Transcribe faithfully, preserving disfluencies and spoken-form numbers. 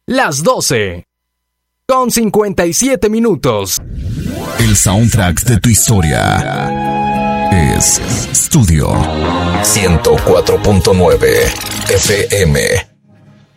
las doce con cincuenta y siete minutos. El soundtrack de tu historia es Studio ciento cuatro punto nueve F M.